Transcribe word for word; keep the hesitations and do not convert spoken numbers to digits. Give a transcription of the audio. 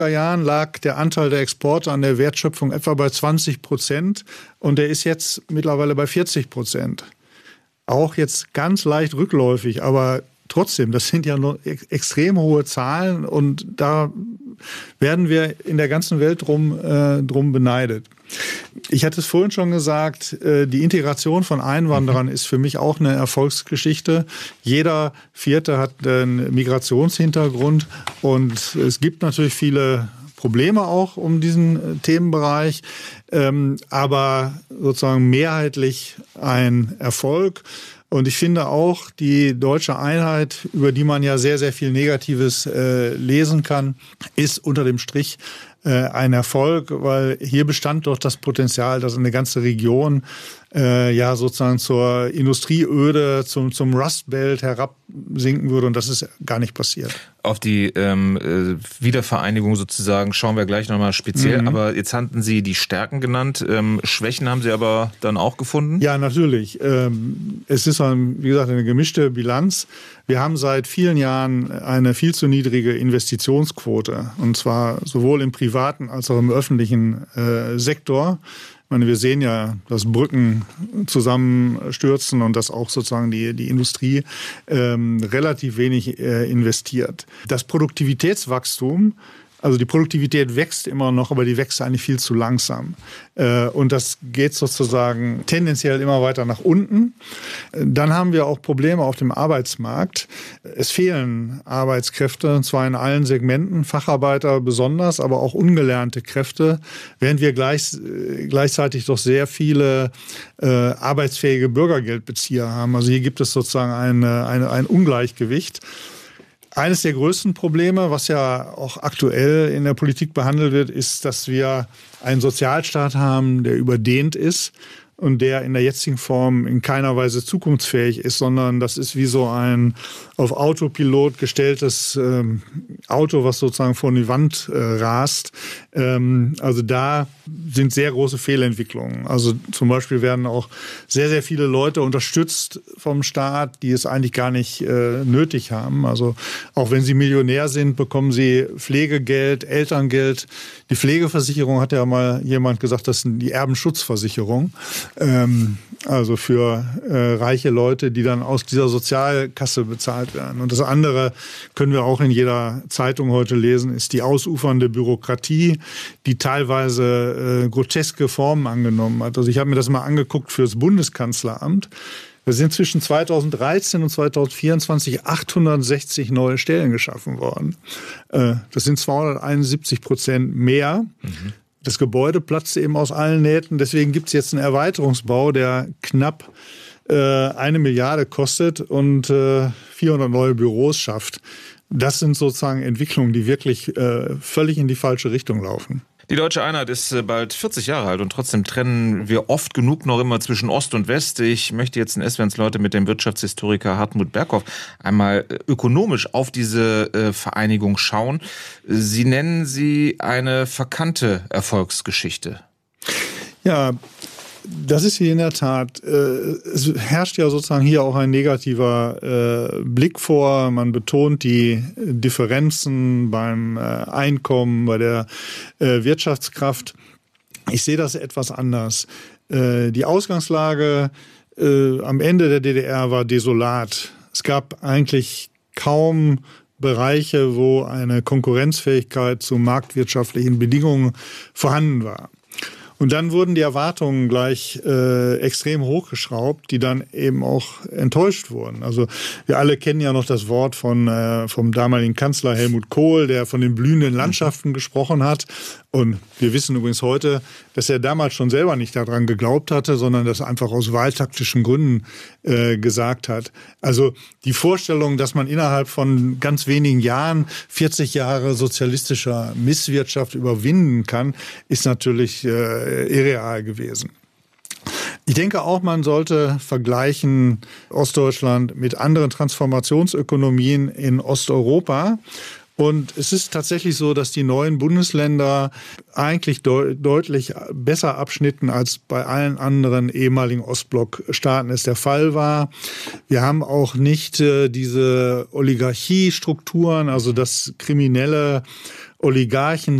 Jahren lag der Anteil der Exporte an der Wertschöpfung etwa bei zwanzig Prozent und der ist jetzt mittlerweile bei vierzig Prozent. Auch jetzt ganz leicht rückläufig, aber trotzdem, das sind ja noch extrem hohe Zahlen und da werden wir in der ganzen Welt drum, äh, drum beneidet. Ich hatte es vorhin schon gesagt, äh, die Integration von Einwanderern ist für mich auch eine Erfolgsgeschichte. Jeder Vierte hat einen Migrationshintergrund und es gibt natürlich viele Probleme auch um diesen Themenbereich, ähm, aber sozusagen mehrheitlich ein Erfolg. Und ich finde auch, die deutsche Einheit, über die man ja sehr, sehr viel Negatives äh, lesen kann, ist unter dem Strich äh, ein Erfolg, weil hier bestand doch das Potenzial, dass eine ganze Region äh, ja sozusagen zur Industrieöde, zum, zum Rust Belt herabsinken würde. Und das ist gar nicht passiert. Auf die ähm, Wiedervereinigung sozusagen schauen wir gleich nochmal speziell. Mhm. Aber jetzt hatten Sie die Stärken genannt. Ähm, Schwächen haben Sie aber dann auch gefunden? Ja, natürlich. Ähm, es ist, ein, wie gesagt, eine gemischte Bilanz. Wir haben seit vielen Jahren eine viel zu niedrige Investitionsquote. Und zwar sowohl im privaten als auch im öffentlichen äh, Sektor. Ich meine, wir sehen ja, dass Brücken zusammenstürzen und dass auch sozusagen die, die Industrie ähm, relativ wenig äh, investiert. Das Produktivitätswachstum, also die Produktivität wächst immer noch, aber die wächst eigentlich viel zu langsam. Äh, und das geht sozusagen tendenziell immer weiter nach unten. Dann haben wir auch Probleme auf dem Arbeitsmarkt. Es fehlen Arbeitskräfte, und zwar in allen Segmenten, Facharbeiter besonders, aber auch ungelernte Kräfte, während wir gleich, gleichzeitig doch sehr viele äh, arbeitsfähige Bürgergeldbezieher haben. Also hier gibt es sozusagen eine, eine, ein Ungleichgewicht. Eines der größten Probleme, was ja auch aktuell in der Politik behandelt wird, ist, dass wir einen Sozialstaat haben, der überdehnt ist und der in der jetzigen Form in keiner Weise zukunftsfähig ist, sondern das ist wie so ein auf Autopilot gestelltes ähm, Auto, was sozusagen vor die Wand äh, rast. Ähm, also da sind sehr große Fehlentwicklungen. Also zum Beispiel werden auch sehr, sehr viele Leute unterstützt vom Staat, die es eigentlich gar nicht äh, nötig haben. Also auch wenn sie Millionär sind, bekommen sie Pflegegeld, Elterngeld. Die Pflegeversicherung hat ja mal jemand gesagt, das ist die Erbenschutzversicherung. Ähm, also für äh, reiche Leute, die dann aus dieser Sozialkasse bezahlt werden. Und das andere können wir auch in jeder Zeitung heute lesen, ist die ausufernde Bürokratie, die teilweise äh, groteske Formen angenommen hat. Also ich habe mir das mal angeguckt fürs Bundeskanzleramt. Da sind zwischen zweitausenddreizehn und zweitausendvierundzwanzig achthundertsechzig neue Stellen geschaffen worden. Äh, das sind zweihunderteinundsiebzig Prozent mehr. Mhm. Das Gebäude platzte eben aus allen Nähten. Deswegen gibt es jetzt einen Erweiterungsbau, der knapp äh, eine Milliarde kostet und äh, vierhundert neue Büros schafft. Das sind sozusagen Entwicklungen, die wirklich äh, völlig in die falsche Richtung laufen. Die deutsche Einheit ist bald vierzig Jahre alt und trotzdem trennen wir oft genug noch immer zwischen Ost und West. Ich möchte jetzt in S-Wens Leute mit dem Wirtschaftshistoriker Hartmut Berghoff einmal ökonomisch auf diese äh, Vereinigung schauen. Sie nennen sie eine verkannte Erfolgsgeschichte. Ja, das ist hier in der Tat. Äh, es herrscht ja sozusagen hier auch ein negativer äh, Blick vor. Man betont die Differenzen beim äh, Einkommen, bei der äh, Wirtschaftskraft. Ich sehe das etwas anders. Äh, die Ausgangslage äh, am Ende der D D R war desolat. Es gab eigentlich kaum Bereiche, wo eine Konkurrenzfähigkeit zu marktwirtschaftlichen Bedingungen vorhanden war. Und dann wurden die Erwartungen gleich äh, extrem hochgeschraubt, die dann eben auch enttäuscht wurden. Also wir alle kennen ja noch das Wort von äh, vom damaligen Kanzler Helmut Kohl, der von den blühenden Landschaften gesprochen hat. Und wir wissen übrigens heute, dass er damals schon selber nicht daran geglaubt hatte, sondern das einfach aus wahltaktischen Gründen äh, gesagt hat. Also die Vorstellung, dass man innerhalb von ganz wenigen Jahren vierzig Jahre sozialistischer Misswirtschaft überwinden kann, ist natürlich äh, irreal gewesen. Ich denke auch, man sollte vergleichen Ostdeutschland mit anderen Transformationsökonomien in Osteuropa. Und es ist tatsächlich so, dass die neuen Bundesländer eigentlich de- deutlich besser abschnitten, als bei allen anderen ehemaligen Ostblockstaaten es der Fall war. Wir haben auch nicht äh, diese Oligarchiestrukturen, also das Kriminelle Oligarchen